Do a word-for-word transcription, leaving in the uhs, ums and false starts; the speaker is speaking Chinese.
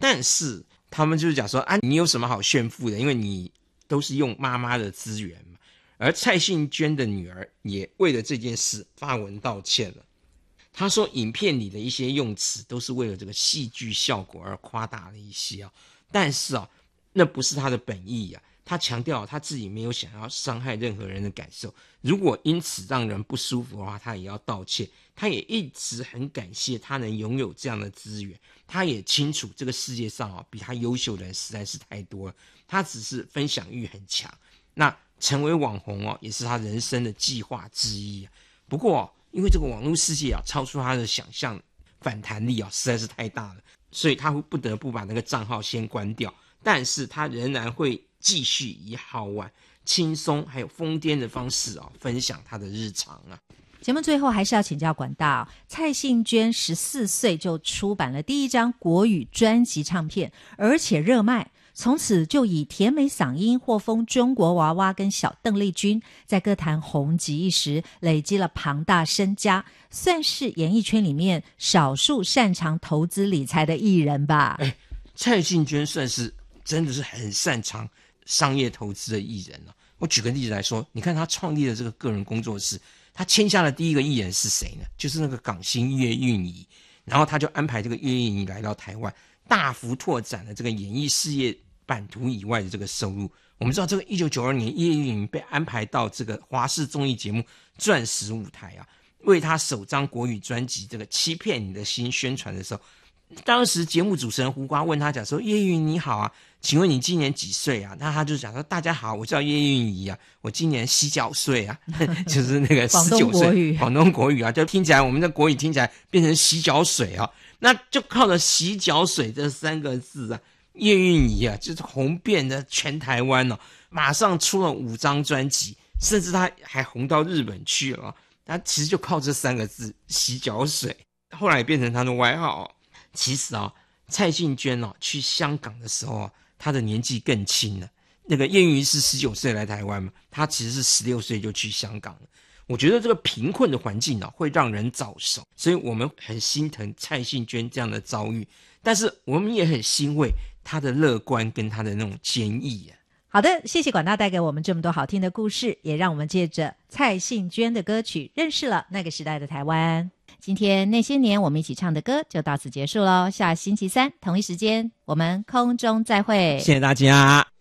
但是他们就是讲说啊，你有什么好炫富的，因为你都是用妈妈的资源嘛。而蔡幸娟的女儿也为了这件事发文道歉了。她说影片里的一些用词都是为了这个戏剧效果而夸大了一些啊，但是啊，那不是她的本意啊。她强调她自己没有想要伤害任何人的感受，如果因此让人不舒服的话，她也要道歉。她也一直很感谢她能拥有这样的资源，她也清楚这个世界上啊，比她优秀的人实在是太多了，她只是分享欲很强。那成为网红哦，也是她人生的计划之一啊。不过哦，因为这个网络世界啊，超出她的想象，反弹力啊实在是太大了，所以她会不得不把那个账号先关掉。但是她仍然会继续以好玩、轻松还有疯癫的方式啊，分享她的日常啊。 节目最后还是要请教管大、哦、蔡幸娟十四岁就出版了第一张国语专辑唱片，而且热卖，从此就以甜美嗓音获封中国娃娃跟小邓丽君，在歌坛红极一时，累积了庞大身家，算是演艺圈里面少数擅长投资理财的艺人吧。 哎，蔡幸娟算是真的是很擅长商业投资的艺人了。我举个例子来说，你看他创立的这个个人工作室，他签下的第一个艺人是谁呢？就是那个港星岳运仪，然后他就安排这个岳运仪来到台湾，大幅拓展了这个演艺事业版图以外的这个收入。我们知道这个一九九二年岳运仪被安排到这个华视综艺节目钻石舞台啊，为他首张国语专辑这个欺骗你的心宣传的时候，当时节目主持人胡瓜问他讲说，岳运你好啊，请问你今年几岁啊？那他就讲说，大家好，我叫岳运仪啊，我今年十九岁啊，就是那个十九岁，广东国语啊，就听起来我们的国语听起来变成洗脚水啊，那就靠着洗脚水这三个字啊，岳运仪啊，就是红遍了全台湾哦，马上出了五张专辑，甚至他还红到日本去了。他其实就靠这三个字洗脚水，后来也变成他的外号哦。其实啊，蔡幸娟哦去香港的时候啊，她的年纪更轻了。那个岳运仪是十九岁来台湾嘛，她其实是十六岁就去香港了。我觉得这个贫困的环境啊，会让人早熟，所以我们很心疼蔡幸娟这样的遭遇，但是我们也很欣慰她的乐观跟她的那种坚毅啊。 好的，谢谢管大带给我们这么多好听的故事，也让我们借着蔡幸娟的歌曲认识了那个时代的台湾。今天那些年我们一起唱的歌就到此结束咯，下星期三同一时间我们空中再会， 谢谢大家。